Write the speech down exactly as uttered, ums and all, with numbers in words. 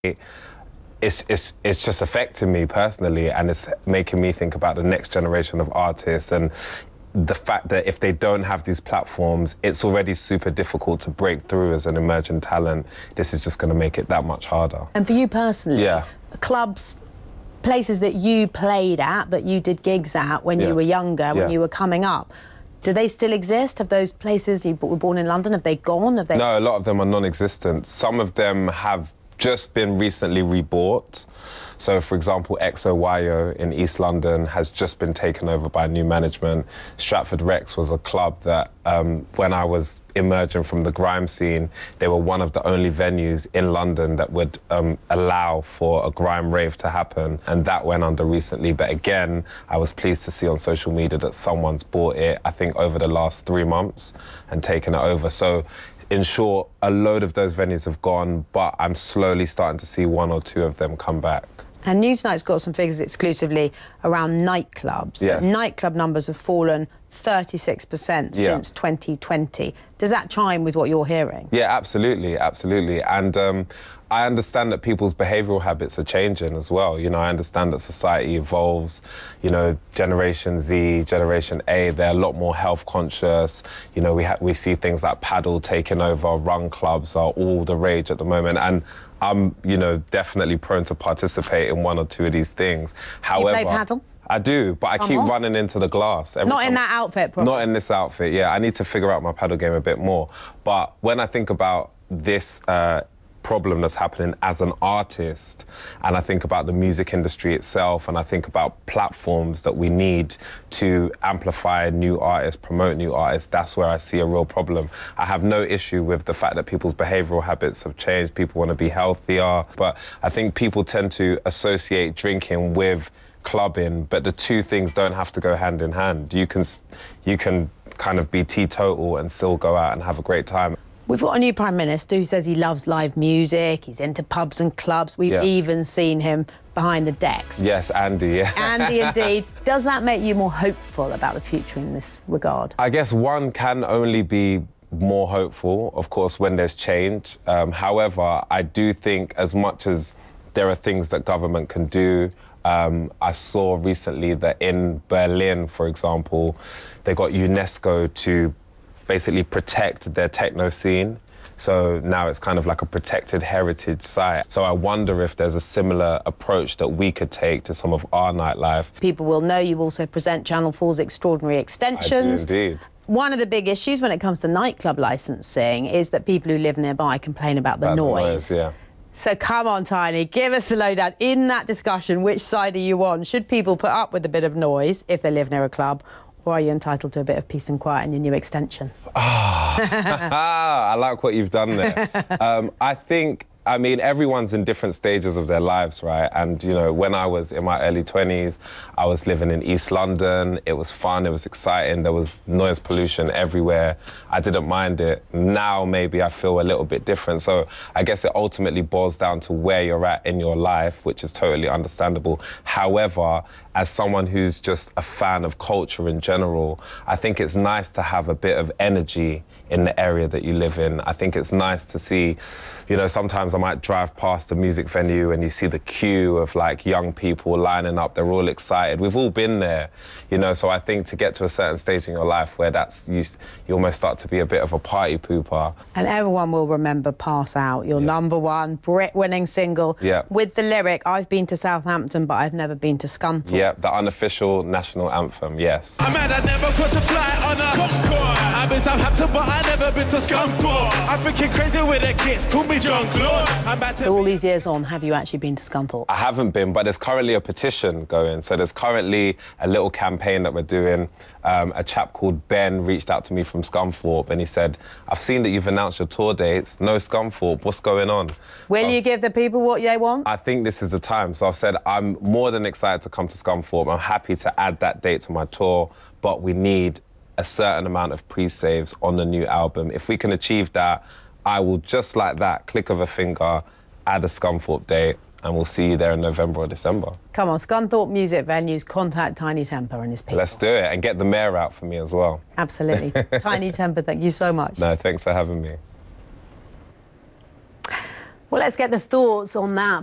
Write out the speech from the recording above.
It's, it's, it's just affecting me personally, and it's making me think about the next generation of artists and the fact that if they don't have these platforms, it's already super difficult to break through as an emerging talent. This is just going to make it that much harder. And for you personally, yeah. clubs, places that you played at, that you did gigs at when yeah. you were younger, when yeah. you were coming up, do they still exist? Have those places, you were born in London, have they gone? Have they... No, a lot of them are non-existent. Some of them have just been recently rebought. So, for example, X O Y O in East London has just been taken over by new management. Stratford Rex was a club that, um, when I was emerging from the grime scene, they were one of the only venues in London that would um, allow for a grime rave to happen, and that went under recently. But again, I was pleased to see on social media that someone's bought it, I think, over the last three months and taken it over. So, in short, a load of those venues have gone, but I'm slowly starting to see one or two of them come back. And Newtonite's got some figures exclusively around nightclubs. Yes. That nightclub numbers have fallen thirty-six percent yeah. since twenty twenty. Does that chime with what you're hearing? Yeah, absolutely, absolutely. And um, I understand that people's behavioural habits are changing as well. You know, I understand that society evolves. You know, Generation Z, Generation A, they're a lot more health conscious. You know, we ha we see things like paddle taking over, run clubs are all the rage at the moment. And I'm, you know, definitely prone to participate in one or two of these things. However, you play paddle? I do, but I Come keep on. running into the glass. Every Not in time. that outfit, probably. Not in this outfit, yeah. I need to figure out my paddle game a bit more. But when I think about this uh, problem that's happening as an artist, and I think about the music industry itself, and I think about platforms that we need to amplify new artists, promote new artists, that's where I see a real problem. I have no issue with the fact that people's behavioural habits have changed, people want to be healthier, but I think people tend to associate drinking with clubbing, but the two things don't have to go hand in hand. You can, you can kind of be teetotal and still go out and have a great time. We've got a new Prime Minister who says he loves live music, he's into pubs and clubs. We've yeah. even seen him behind the decks. Yes, Andy, yeah. Andy, indeed. Does that make you more hopeful about the future in this regard? I guess one can only be more hopeful, of course, when there's change. Um, however, I do think as much as there are things that government can do, Um, I saw recently that in Berlin, for example, they got UNESCO to basically protect their techno scene. So now it's kind of like a protected heritage site. So I wonder if there's a similar approach that we could take to some of our nightlife. People will know you also present Channel four's Extraordinary Extensions. I do indeed. One of the big issues when it comes to nightclub licensing is that people who live nearby complain about the About noise. the noise, yeah. So come on, Tiny, give us a lowdown. In that discussion, which side are you on? Should people put up with a bit of noise if they live near a club, or are you entitled to a bit of peace and quiet in your new extension? Oh, I like what you've done there. um, I think, I mean, everyone's in different stages of their lives, right? And, you know, when I was in my early twenties, I was living in East London. It was fun, it was exciting. There was noise pollution everywhere. I didn't mind it. Now, maybe I feel a little bit different. So I guess it ultimately boils down to where you're at in your life, which is totally understandable. However, as someone who's just a fan of culture in general, I think it's nice to have a bit of energy in the area that you live in. I think it's nice to see, you know, sometimes I might drive past a music venue and you see the queue of like young people lining up, they're all excited. We've all been there, you know, so I think to get to a certain stage in your life where that's, you, you almost start to be a bit of a party pooper. And everyone will remember Pass Out, your yeah. number one Brit-winning single, yeah. with the lyric, I've been to Southampton, but I've never been to Scunthorpe. Yeah, the unofficial national anthem, yes. I'm mad I never got to fly on a Concorde. I've been Southampton, but I've never been to Scunthorpe. I'm freaking crazy with the kids, call me John Claude. I'm about to... So all these years on, have you actually been to Scunthorpe? I haven't been, but there's currently a petition going. So there's currently a little campaign that we're doing. Um, a chap called Ben reached out to me from Scunthorpe and he said, I've seen that you've announced your tour dates, no Scunthorpe, what's going on? Will so you give the people what they want? I think this is the time. So I've said, I'm more than excited to come to Scunthorpe. I'm happy to add that date to my tour, but we need a certain amount of pre-saves on the new album. If we can achieve that, I will just like that, click of a finger, add a Scunthorpe date, and we'll see you there in November or December. Come on, Scunthorpe music venues, contact Tiny Temper and his people. Let's do it, and get the mayor out for me as well. Absolutely. Tiny Temper, thank you so much. No, thanks for having me. Well, let's get the thoughts on that